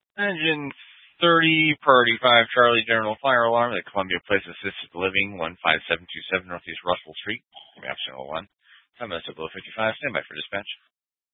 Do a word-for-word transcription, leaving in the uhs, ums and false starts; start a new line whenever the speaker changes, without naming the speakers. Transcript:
Engine thirty, priority five, Charlie, general fire alarm at Columbia Place Assisted Living, one five seven two seven Northeast Russell Street. Optional one. Time is below fifty-five. Stand by for dispatch.